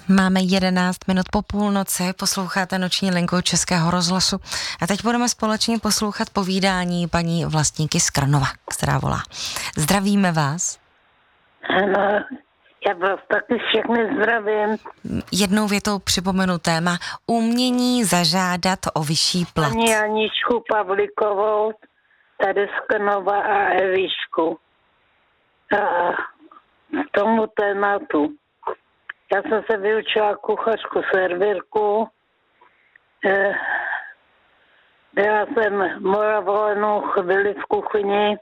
Máme 11 minut po půlnoci, posloucháte Noční linku Českého rozhlasu a teď budeme společně poslouchat povídání paní Vlastníky z Krnova, která volá. Zdravíme vás. Ano, já vás taky všechny zdravím. Jednou větou připomenu téma umění zažádat o vyšší plat. Paní Aničku Pavlíkovou, tady z Krnova a Evišku. A k tomu tématu. Já jsem se vyučila kuchařku servírku. Byla jsem moravovanou chvíli v kuchyni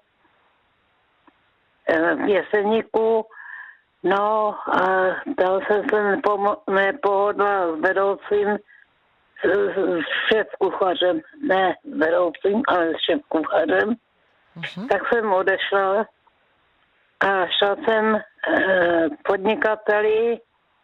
v Jeseníku. No a dal jsem se nepohodla s vedoucím, s šéfkuchařem, ne s vedoucím, ale s šéfkuchařem. Tak jsem odešla a šla jsem podnikateli.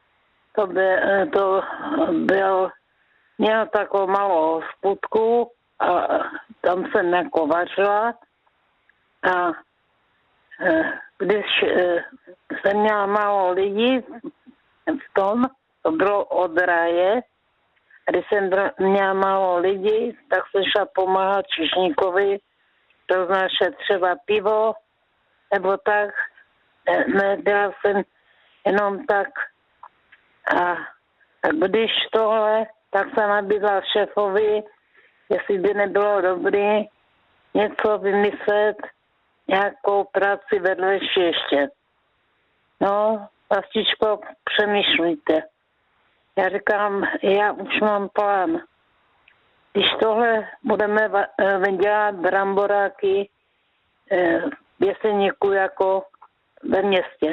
To byl, měl takovou malou hospodku a tam jsem jako vařila a když jsem měla málo lidí v tom, to bylo od ráje, a když jsem měla málo lidí, tak jsem šla pomáhat číšníkovi roznášet třeba pivo, nebo tak, nedělala jsem jenom tak. A když tohle, tak jsem nabídla šéfovi, jestli by nebylo dobré něco vymyslet, nějakou práci vedlejší ještě. No, Vlastičko, přemýšlíte. Já říkám, já už mám plán. Když tohle budeme dělat bramboráky v Jeseníku jako ve městě.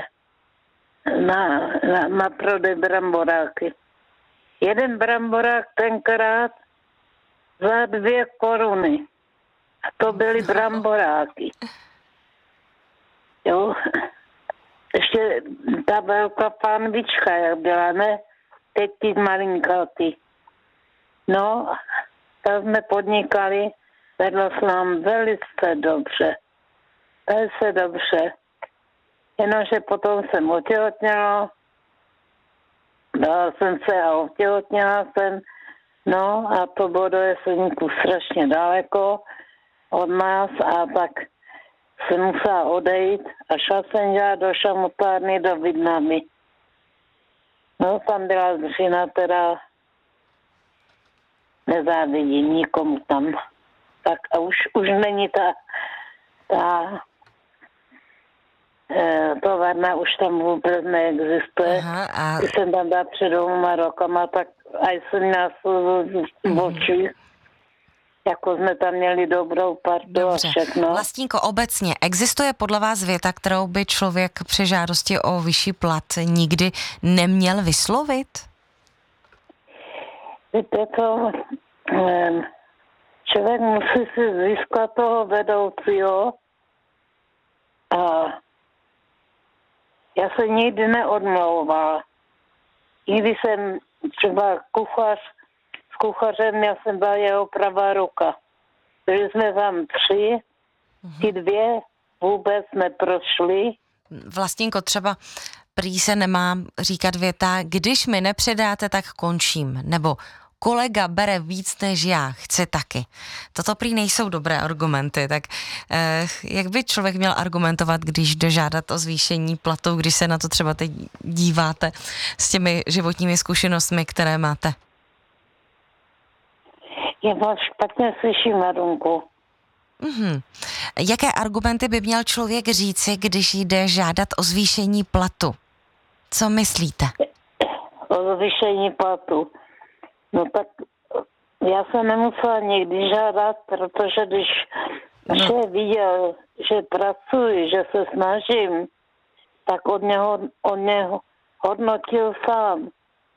Na prodej bramboráky. Jeden bramborák tenkrát za 2 koruny. A to byly bramboráky. Jo. Ještě ta velká pánvička, jak byla, ne? Teď ty malinkatý. No, tak jsme podnikali, vedlo se nám velice dobře. Velice dobře. Jenomže potom jsem otěhotněla, dala jsem se a otěhotněla jsem, no a to bylo do Jeseníku strašně daleko od nás a tak jsem musela odejít a šla jsem dělat do šamotárny do Vidnamy. No tam byla dřina, teda nezávidím nikomu tam. Tak a už není ta továrna už tam vůbec neexistuje. Když jsem tam dala před 2 rokama, tak a jsem měla v očích, jako jsme tam měli dobrou partu a všechno. Vlastníko, obecně, existuje podle vás věta, kterou by člověk při žádosti o vyšší plat nikdy neměl vyslovit? Víte to, člověk musí si získat toho vedoucího a já se nikdy neodmlouvala. Nikdy jsem třeba s kuchařem, já jsem byla jeho pravá ruka. Byli jsme tam 3, ty 2 vůbec neprošly. Vlastníko, třeba prý se nemá říkat věta, když mi nepředáte, tak končím. Nebo kolega bere víc než já, chci taky. Toto prý nejsou dobré argumenty, tak jak by člověk měl argumentovat, když jde žádat o zvýšení platu, když se na to třeba teď díváte s těmi životními zkušenostmi, které máte? Já vás špatně slyším, Marunku. Jaké argumenty by měl člověk říci, když jde žádat o zvýšení platu? Co myslíte? O zvýšení platu. No tak já jsem nemusela nikdy žádat, protože když šéf viděl, že pracuji, že se snažím, tak on mě hodnotil sám.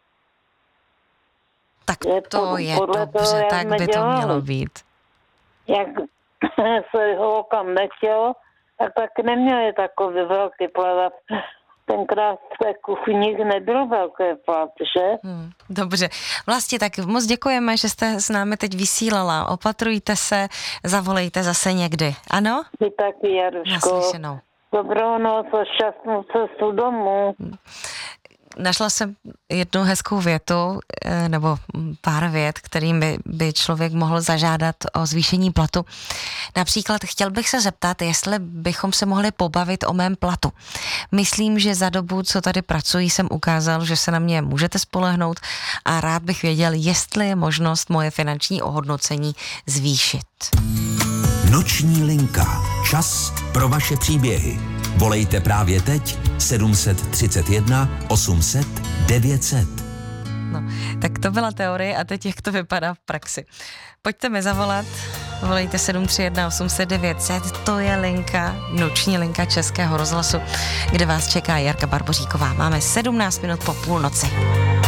Tak to je dobře, toho, tak by to mělo být. Jak se ho kam nechtělo, tak neměli takový velký plat. Tenkrát v té kuchyni nebylo velké plat, že? Dobře. Vlastně tak moc děkujeme, že jste s námi teď vysílala. Opatrujte se, zavolejte zase někdy. Ano? Vy taky, Jaruško. Naslyšenou. Dobrou noc a šťastnou cestu domů. Našla jsem jednu hezkou větu, nebo pár vět, kterým by člověk mohl zažádat o zvýšení platu. Například chtěl bych se zeptat, jestli bychom se mohli pobavit o mém platu. Myslím, že za dobu, co tady pracuji, jsem ukázal, že se na mě můžete spolehnout a rád bych věděl, jestli je možnost moje finanční ohodnocení zvýšit. Noční linka. Čas pro vaše příběhy. Volejte právě teď 731 800 900. No, tak to byla teorie a teď jak to vypadá v praxi. Pojďte mi zavolat, volejte 731 800 900, to je linka, noční linka Českého rozhlasu, kde vás čeká Jarka Barboříková. Máme 17 minut po půlnoci.